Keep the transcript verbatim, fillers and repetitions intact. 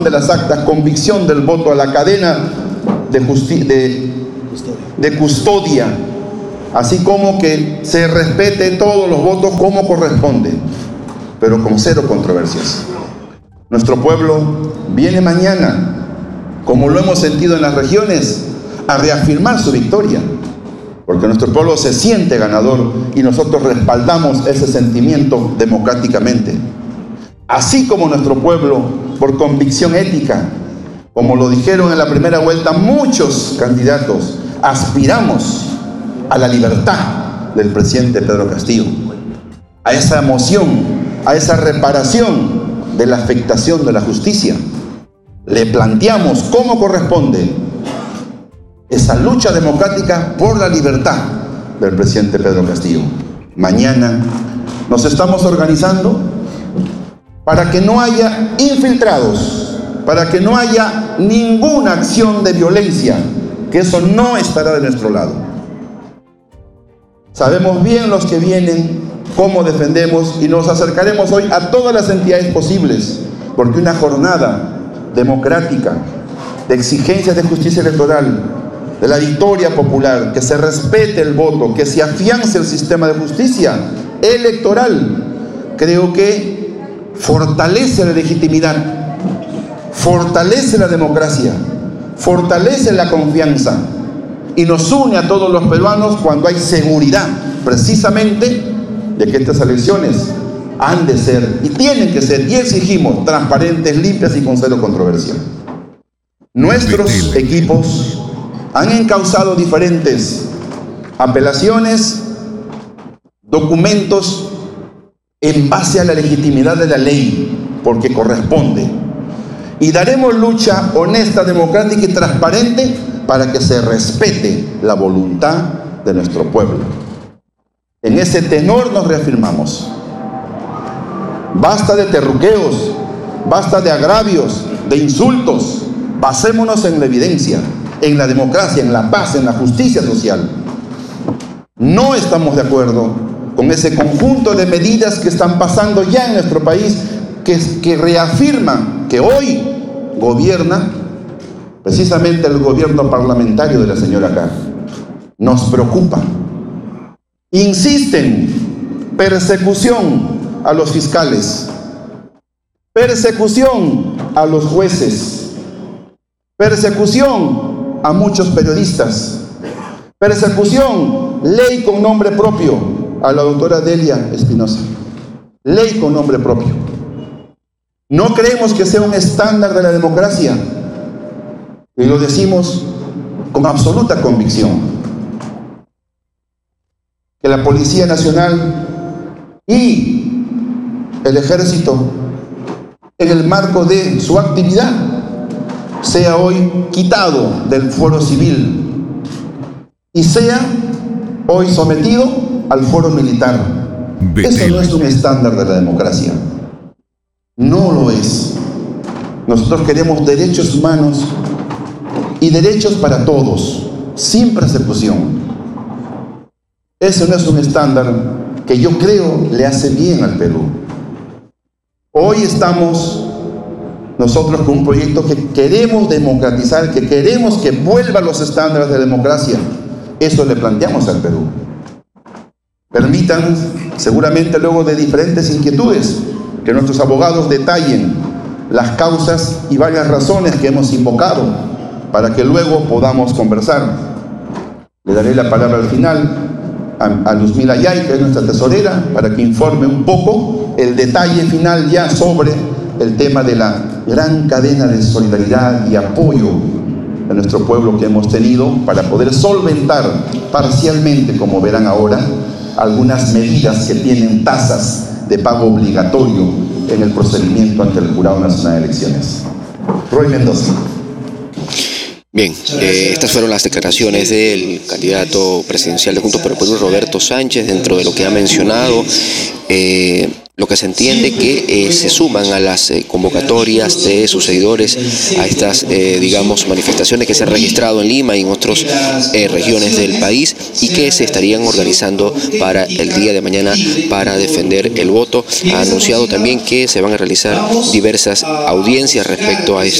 de las actas, convicción del voto a la cadena de, justi- de, de custodia, así como que se respete todos los votos como corresponde, pero con cero controversias. Nuestro pueblo viene mañana, como lo hemos sentido en las regiones, a reafirmar su victoria, porque nuestro pueblo se siente ganador y nosotros respaldamos ese sentimiento democráticamente. Así como nuestro pueblo, por convicción ética, como lo dijeron en la primera vuelta muchos candidatos, aspiramos a la libertad del presidente Pedro Castillo, a esa emoción, a esa reparación de la afectación de la justicia. Le planteamos cómo corresponde esa lucha democrática por la libertad del presidente Pedro Castillo. Mañana nos estamos organizando para que no haya infiltrados, para que no haya ninguna acción de violencia, que eso no estará de nuestro lado. Sabemos bien los que vienen, cómo defendemos, y nos acercaremos hoy a todas las entidades posibles, porque una jornada democrática, de exigencias de justicia electoral, de la victoria popular, que se respete el voto, que se afiance el sistema de justicia electoral, creo que fortalece la legitimidad, fortalece la democracia, fortalece la confianza y nos une a todos los peruanos cuando hay seguridad, precisamente, de que estas elecciones han de ser y tienen que ser, y exigimos, transparentes, limpias y con cero controversia. Nuestros equipos han encauzado diferentes apelaciones, documentos en base a la legitimidad de la ley, porque corresponde. Y daremos lucha honesta, democrática y transparente para que se respete la voluntad de nuestro pueblo. En ese tenor nos reafirmamos. Basta de terruqueos, basta de agravios, de insultos. Basémonos en la evidencia, en la democracia, en la paz, en la justicia social. No estamos de acuerdo con ese conjunto de medidas que están pasando ya en nuestro país, que, que reafirman que hoy gobierna precisamente el gobierno parlamentario de la señora K. Nos preocupa. Insisten, persecución a los fiscales, persecución a los jueces, persecución a muchos periodistas, persecución, ley con nombre propio a la doctora Delia Espinosa, ley con nombre propio. No creemos que sea un estándar de la democracia, y lo decimos con absoluta convicción, que la Policía Nacional y el Ejército, en el marco de su actividad, sea hoy quitado del fuero civil y sea hoy sometido al fuero militar. Eso no es un estándar de la democracia. No lo es. Nosotros queremos derechos humanos y derechos para todos, sin persecución. Eso no es un estándar que yo creo le hace bien al Perú. Hoy estamos nosotros con un proyecto que queremos democratizar, que queremos que vuelvan los estándares de democracia. Eso le planteamos al Perú. Permitan, seguramente luego de diferentes inquietudes, que nuestros abogados detallen las causas y varias razones que hemos invocado para que luego podamos conversar. Le daré la palabra al final a, a Luzmila Yay, que es nuestra tesorera, para que informe un poco el detalle final ya sobre el tema de la gran cadena de solidaridad y apoyo de nuestro pueblo que hemos tenido para poder solventar parcialmente, como verán ahora, algunas medidas que tienen tasas de pago obligatorio en el procedimiento ante el Jurado Nacional de Elecciones. Roy Mendoza. Bien, eh, estas fueron las declaraciones del candidato presidencial de Juntos por el Perú, Roberto Sánchez, dentro de lo que ha mencionado. Eh, lo que se entiende que eh, se suman a las eh, convocatorias de sus seguidores a estas, eh, digamos, manifestaciones que se han registrado en Lima y en otras eh, regiones del país y que se estarían organizando para el día de mañana para defender el voto. Ha anunciado también que se van a realizar diversas audiencias respecto a esto.